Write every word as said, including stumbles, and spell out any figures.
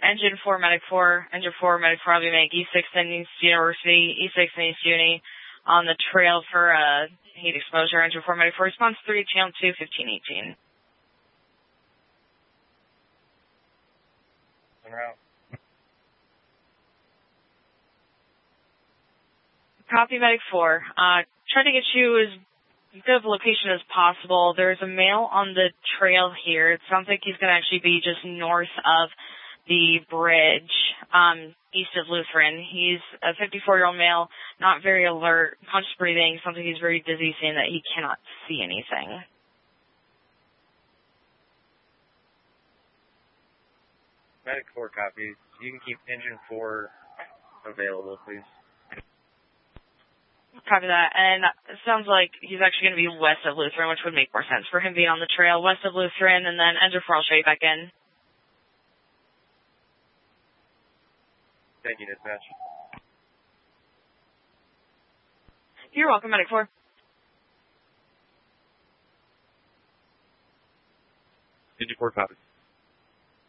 Engine four, Medic four, Engine four, Medic four, I'll be make E six in East University, E six in East Uni, on the trail for uh, heat exposure. Engine four, Medic four, response three, channel two, fifteen eighteen. En route. Copy, Medic four. Uh, try to get you as good of a location as possible. There's a male on the trail here. It sounds like he's going to actually be just north of the bridge, um, east of Lutheran. He's a fifty-four-year-old male, not very alert, conscious breathing. Sounds like he's very dizzy, saying that he cannot see anything. Medic four copies. You can keep engine four available, please. Copy that. And it sounds like he's actually going to be west of Lutheran, which would make more sense for him being on the trail west of Lutheran, and then engine four, I'll show you back in. Thank you, dispatch. You're welcome, Medic four. Engine four copies.